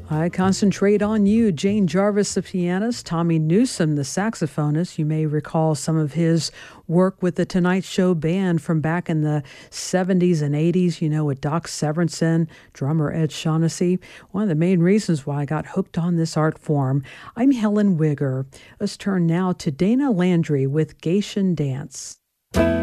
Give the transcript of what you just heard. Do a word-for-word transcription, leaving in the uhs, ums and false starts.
I Concentrate on You. Jane Jarvis, the pianist, Tommy Newsom, the saxophonist. You may recall some of his work with the Tonight Show band from back in the seventies and eighties, you know, with Doc Severinsen, drummer Ed Shaughnessy. One of the main reasons why I got hooked on this art form. I'm Helen Wigger. Let's turn now to Dana Landry with Gaitian Dance.